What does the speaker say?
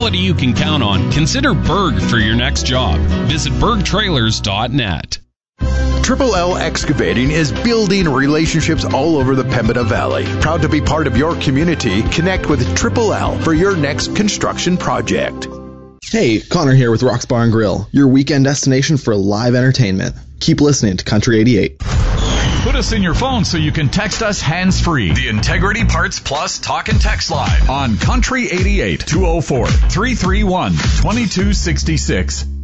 Quality you can count on. Consider Berg for your next job. Visit bergtrailers.net. Triple L Excavating is building relationships all over the Pembina Valley. Proud to be part of your community. Connect with Triple L for your next construction project. Hey, Connor here with Rock's Bar and Grill, your weekend destination for live entertainment. Keep listening to Country 88. Put us in your phone so you can text us hands-free. The Integrity Parts Plus Talk and Text Line on Country 88 204 331 2266.